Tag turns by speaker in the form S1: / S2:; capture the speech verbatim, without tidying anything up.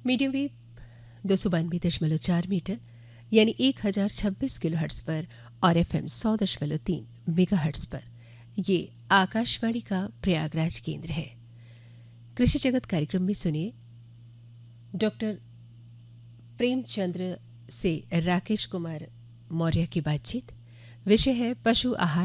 S1: Medium wave दो सौ बानवे दशमलव चार मीटर यानी एक हजार छब्बीस किलो हर्ट्स पर और एफ एम सौ दशमलव तीन मेगा हर्ट्स पर ये आकाशवाणी का प्रयागराज केंद्र है। कृषि जगत कार्यक्रम में सुनिए डॉक्टर प्रेमचंद्र से राकेश कुमार मौर्य की बातचीत। विषय है पशु आहार